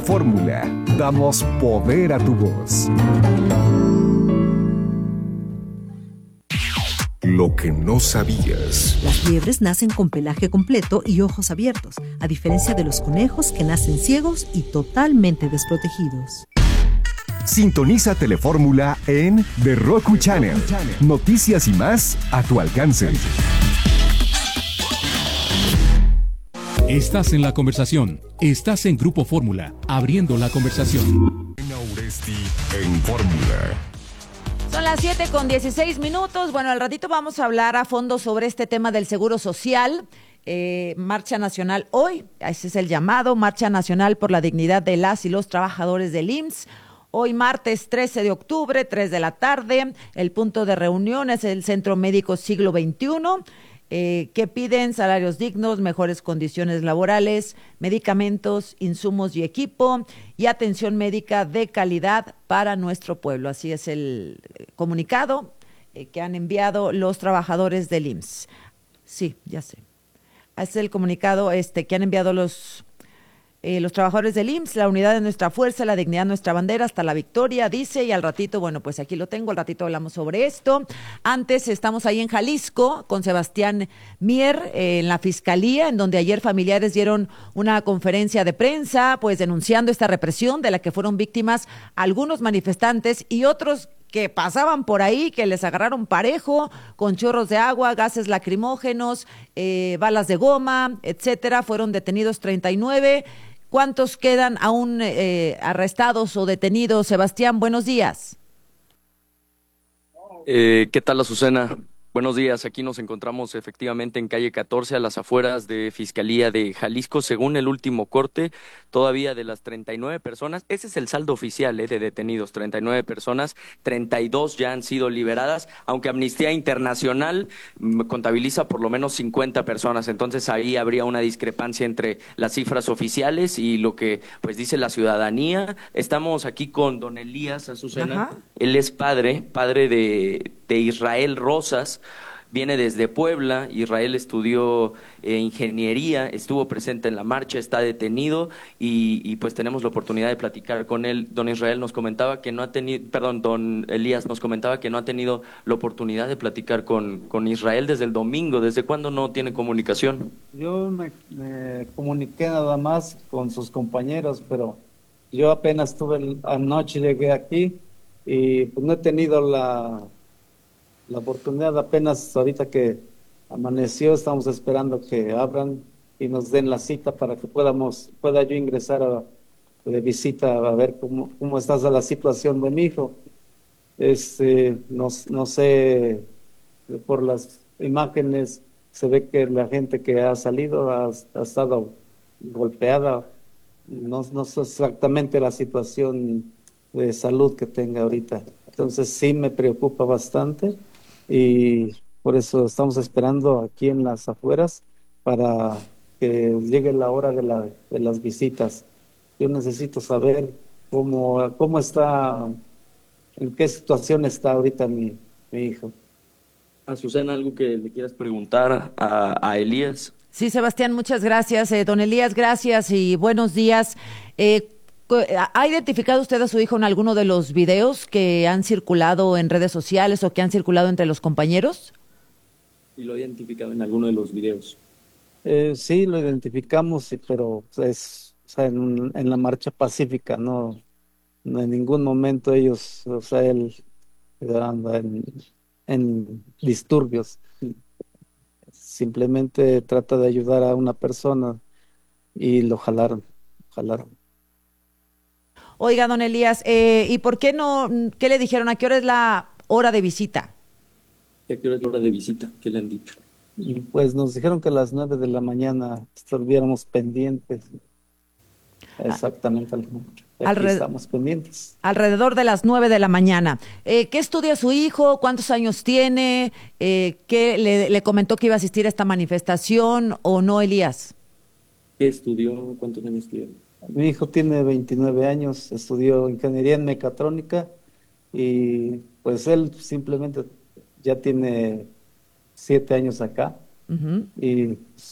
Fórmula, damos poder a tu voz. Lo que no sabías. Las liebres nacen con pelaje completo y ojos abiertos, a diferencia de los conejos que nacen ciegos y totalmente desprotegidos. Sintoniza Telefórmula en The Roku Channel. Noticias y más a tu alcance. Estás en la conversación. Estás en Grupo Fórmula, abriendo la conversación. Uresti en Fórmula. Son las 7:16. Bueno, al ratito vamos a hablar a fondo sobre este tema del Seguro Social. Marcha nacional hoy, ese es el llamado, Marcha Nacional por la Dignidad de las y los Trabajadores del IMSS. Hoy martes 13 de octubre, 3 de la tarde, el punto de reunión es el Centro Médico Siglo XXI. Que piden salarios dignos, mejores condiciones laborales, medicamentos, insumos y equipo y atención médica de calidad para nuestro pueblo. Así es el comunicado que han enviado los trabajadores del IMSS. Sí, ya sé. Es el comunicado que han enviado los trabajadores del IMSS, la unidad de nuestra fuerza, la dignidad de nuestra bandera, hasta la victoria, dice, y al ratito, bueno, pues aquí lo tengo, al ratito hablamos sobre esto. Antes estamos ahí en Jalisco con Sebastián Mier, en la Fiscalía, en donde ayer familiares dieron una conferencia de prensa, pues denunciando esta represión de la que fueron víctimas algunos manifestantes y otros que pasaban por ahí, que les agarraron parejo, con chorros de agua, gases lacrimógenos, balas de goma, etcétera. Fueron detenidos 39. ¿Cuántos quedan aún arrestados o detenidos? Sebastián, buenos días. ¿Qué tal, Azucena? Buenos días, aquí nos encontramos efectivamente en calle 14 a las afueras de Fiscalía de Jalisco. Según el último corte, todavía de las 39 personas, ese es el saldo oficial de detenidos, 39 personas, 32 ya han sido liberadas, aunque Amnistía Internacional contabiliza por lo menos 50 personas, entonces ahí habría una discrepancia entre las cifras oficiales y lo que pues dice la ciudadanía. Estamos aquí con don Elías, Azucena. Ajá. Él es padre de Israel Rosas, viene desde Puebla. Israel estudió ingeniería, estuvo presente en la marcha, está detenido y pues tenemos la oportunidad de platicar con él. Don Israel nos comentaba que no ha tenido, don Elías nos comentaba que no ha tenido la oportunidad de platicar con Israel desde el domingo. ¿Desde cuándo no tiene comunicación? Yo me comuniqué nada más con sus compañeros, pero yo apenas anoche llegué aquí y pues no he tenido la oportunidad. Apenas ahorita que amaneció estamos esperando que abran y nos den la cita para que pueda yo ingresar de visita a ver cómo está la situación de mi hijo. No sé, por las imágenes se ve que la gente que ha salido ha estado golpeada. No sé exactamente la situación de salud que tenga ahorita. Entonces sí me preocupa bastante. Y por eso estamos esperando aquí en las afueras para que llegue la hora de las visitas. Yo necesito saber cómo está, en qué situación está ahorita mi hijo. Azucena, ¿algo que le quieras preguntar a Elías? Sí, Sebastián, muchas gracias. Don Elías, gracias y buenos días. ¿Ha identificado usted a su hijo en alguno de los videos que han circulado en redes sociales o que han circulado entre los compañeros? ¿Y lo ha identificado en alguno de los videos? Sí, lo identificamos, pero en la marcha pacífica, no en ningún momento ellos, él anda en disturbios. Simplemente trata de ayudar a una persona y lo jalaron. Oiga, don Elías, ¿y por qué no? ¿Qué le dijeron? ¿A qué hora es la hora de visita? ¿A qué hora es la hora de visita? ¿Qué le han dicho? Pues nos dijeron que a las 9 de la mañana estuviéramos pendientes. Exactamente. Aquí estamos pendientes. Alrededor de las 9 de la mañana. ¿Qué estudia su hijo? ¿Cuántos años tiene? ¿Qué le comentó que iba a asistir a esta manifestación o no, Elías? ¿Qué estudió? ¿Cuántos años tiene? Mi hijo tiene 29 años, estudió ingeniería en mecatrónica y pues él simplemente ya tiene 7 años acá. Y